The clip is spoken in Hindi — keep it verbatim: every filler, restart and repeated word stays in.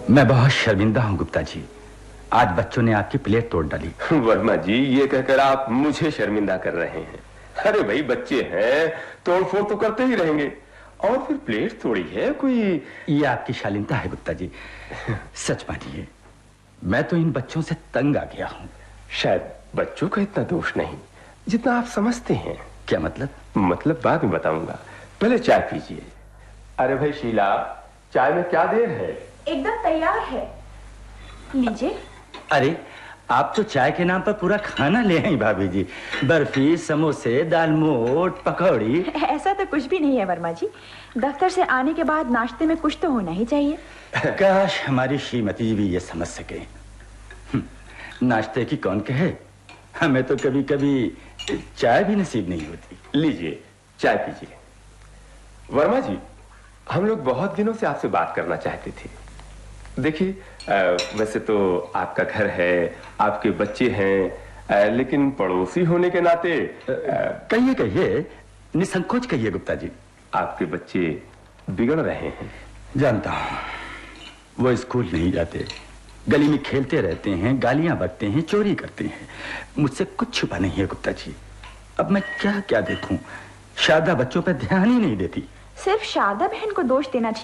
मैं बहुत शर्मिंदा हूँ गुप्ता जी। आज बच्चों ने आपकी प्लेट तोड़ डाली। वर्मा जी, ये कहकर आप मुझे शर्मिंदा कर रहे हैं। अरे भाई, बच्चे हैं, तोड़ फोड़ तो करते ही रहेंगे। और फिर प्लेट तोड़ी है कोई? ये आपकी शालीनता है गुप्ता जी। सच मानिए, मैं तो इन बच्चों से तंग आ गया हूँ। शायद बच्चों का इतना दोष नहीं जितना आप समझते हैं। क्या मतलब? मतलब बाद में बताऊंगा, पहले चाय पीजिए। अरे भाई शीला, चाय में क्या देर है? एकदम तैयार है, लीजिए। अरे, आप तो चाय के नाम पर पूरा खाना ले आई भाभी जी। बर्फी, समोसे, दालमोट, पकौड़ी। ऐसा तो कुछ भी नहीं है वर्मा जी। दफ्तर से आने के बाद नाश्ते में कुछ तो होना ही चाहिए। काश हमारी श्रीमती जी भी ये समझ सके। नाश्ते की कौन कहे, हमें तो कभी कभी चाय भी नसीब नहीं होती। लीजिए, चाय पीजिए। वर्मा जी, हम लोग बहुत दिनों से आपसे बात करना चाहते थे। देखिए, वैसे तो आपका घर है, आपके बच्चे हैं, आ, लेकिन पड़ोसी होने के नाते। कहिए कहिए, निसंकोच कहिए गुप्ता जी। आपके बच्चे बिगड़ रहे हैं। जानता हूं, वो स्कूल नहीं जाते, गली में खेलते रहते हैं, गालियां बकते हैं, चोरी करते हैं। मुझसे कुछ छुपा नहीं है गुप्ता जी। अब मैं क्या क्या देखूं? शारदा बच्चों पर ध्यान ही नहीं देती। सिर्फ शारदा बहन को दोष देना चाहिए।